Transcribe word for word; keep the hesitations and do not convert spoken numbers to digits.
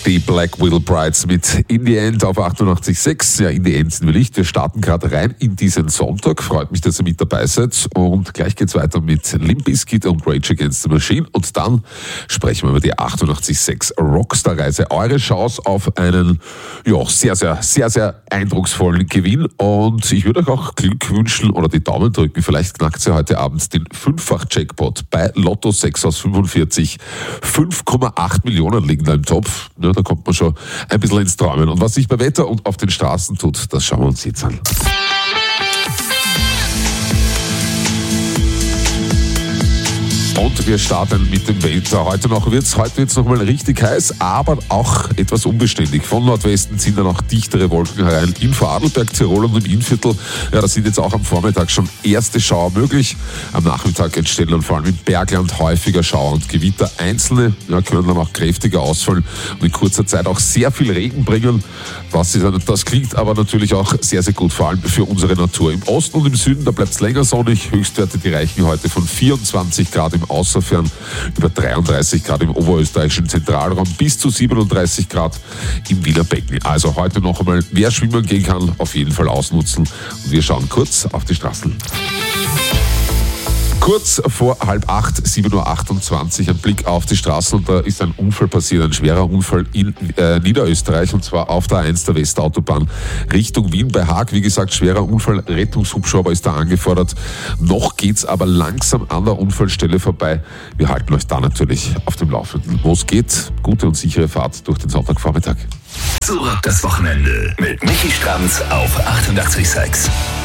Die Black Widow Brides mit In the End auf achtundachtzig Komma sechs. Ja, in the End sind wir nicht. Wir starten gerade rein in diesen Sonntag. Freut mich, dass ihr mit dabei seid. Und gleich geht's weiter mit Limp Bizkit und Rage Against the Machine. Und dann sprechen wir über die achtundachtzig Komma sechs Rockstar-Reise. Eure Chance auf einen, ja, sehr, sehr, sehr, sehr eindrucksvollen Gewinn. Und ich würde euch auch Glück wünschen oder die Daumen drücken. Vielleicht knackt ihr heute Abend den Fünffach-Jackpot bei Lotto sechs aus fünfundvierzig. fünf Komma acht Millionen liegen da im Topf. Ja, da kommt man schon ein bisschen ins Träumen. Und was sich bei Wetter und auf den Straßen tut, das schauen wir uns jetzt an. Und wir starten mit dem Wetter. Heute noch wird's, heute wird's noch mal richtig heiß, aber auch etwas unbeständig. Von Nordwesten ziehen dann auch dichtere Wolken herein. In Vorarlberg, Tirol und im Innviertel, ja, da sind jetzt auch am Vormittag schon erste Schauer möglich. Am Nachmittag entstehen dann vor allem im Bergland häufiger Schauer und Gewitter. Einzelne, ja, können dann auch kräftiger ausfallen und in kurzer Zeit auch sehr viel Regen bringen. Was ist, das klingt aber natürlich auch sehr, sehr gut, vor allem für unsere Natur. Im Osten und im Süden, da bleibt es länger sonnig. Höchstwerte, die reichen heute von vierundzwanzig Grad im Außerfern, über dreiunddreißig Grad im oberösterreichischen Zentralraum, bis zu siebenunddreißig Grad im Wiener Becken. Also heute noch einmal, wer schwimmen gehen kann, auf jeden Fall ausnutzen. Und wir schauen kurz auf die Straßen. Kurz vor halb acht, sieben Uhr achtundzwanzig, ein Blick auf die Straßen und da ist ein Unfall passiert, ein schwerer Unfall in äh, Niederösterreich und zwar auf der A eins der Westautobahn Richtung Wien bei Haag. Wie gesagt, schwerer Unfall, Rettungshubschrauber ist da angefordert. Noch geht's aber langsam an der Unfallstelle vorbei. Wir halten euch da natürlich auf dem Laufenden. Wo es geht, gute und sichere Fahrt durch den Sonntagvormittag. Zurück das Wochenende mit Michi Stranz auf achtundachtzig Komma sechs.